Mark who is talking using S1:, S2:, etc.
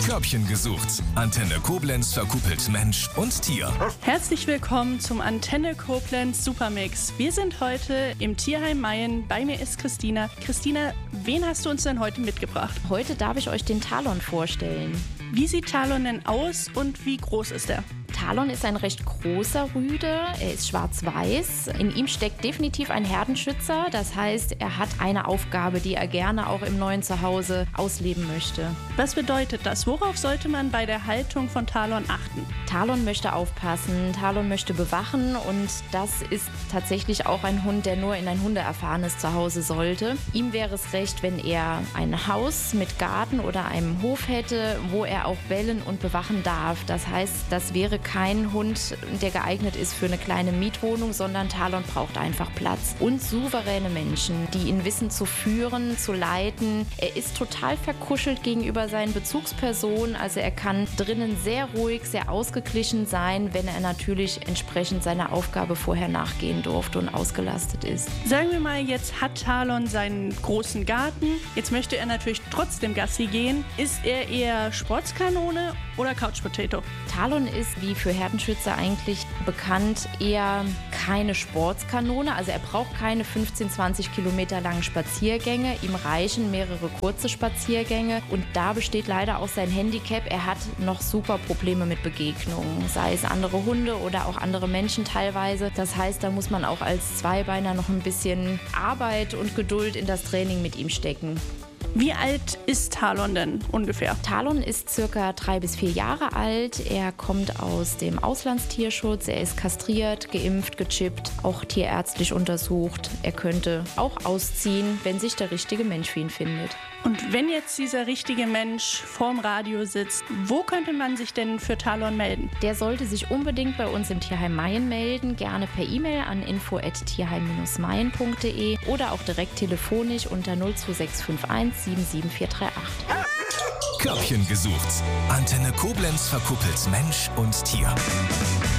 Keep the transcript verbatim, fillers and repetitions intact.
S1: Körbchen gesucht. Antenne Koblenz verkuppelt Mensch und Tier.
S2: Herzlich willkommen zum Antenne Koblenz Supermix. Wir sind heute im Tierheim Mayen. Bei mir ist Christina. Christina, wen hast du uns denn heute mitgebracht?
S3: Heute darf ich euch den Talon vorstellen.
S2: Wie sieht Talon denn aus und wie groß ist er?
S3: Talon ist ein recht großer Rüde, er ist schwarz-weiß. In ihm steckt definitiv ein Herdenschützer, das heißt, er hat eine Aufgabe, die er gerne auch im neuen Zuhause ausleben möchte.
S2: Was bedeutet das? Worauf sollte man bei der Haltung von Talon achten?
S3: Talon möchte aufpassen, Talon möchte bewachen und das ist tatsächlich auch ein Hund, der nur in ein hundeerfahrenes Zuhause sollte. Ihm wäre es recht, wenn er ein Haus mit Garten oder einem Hof hätte, wo er auch bellen und bewachen darf. Das heißt, das wäre kein Hund, der geeignet ist für eine kleine Mietwohnung, sondern Talon braucht einfach Platz. Und souveräne Menschen, die ihn wissen zu führen, zu leiten. Er ist total verkuschelt gegenüber seinen Bezugspersonen, also er kann drinnen sehr ruhig, sehr ausgeglichen sein, wenn er natürlich entsprechend seiner Aufgabe vorher nachgehen durfte und ausgelastet ist.
S2: Sagen wir mal, jetzt hat Talon seinen großen Garten. Jetzt möchte er natürlich trotzdem Gassi gehen. Ist er eher Sportskanone oder Couch Potato?
S3: Talon ist, wie für Herdenschützer eigentlich bekannt, eher keine Sportskanone. Also er braucht keine fünfzehn, zwanzig Kilometer langen Spaziergänge. Ihm reichen mehrere kurze Spaziergänge. Und da besteht leider auch sein Handicap. Er hat noch super Probleme mit Begegnungen, sei es andere Hunde oder auch andere Menschen teilweise. Das heißt, da muss man auch als Zweibeiner noch ein bisschen Arbeit und Geduld in das Training mit ihm stecken.
S2: Wie alt ist Talon denn ungefähr?
S3: Talon ist circa drei bis vier Jahre alt. Er kommt aus dem Auslandstierschutz. Er ist kastriert, geimpft, gechippt, auch tierärztlich untersucht. Er könnte auch ausziehen, wenn sich der richtige Mensch für ihn findet.
S2: Und wenn jetzt dieser richtige Mensch vorm Radio sitzt, wo könnte man sich denn für Talon melden?
S3: Der sollte sich unbedingt bei uns im Tierheim Mayen melden, gerne per E-Mail an info at tierheim dash mayen punkt de oder auch direkt telefonisch unter null zwei sechs fünf eins sieben sieben vier drei acht.
S1: Körbchen gesucht. Antenne Koblenz verkuppelt Mensch und Tier.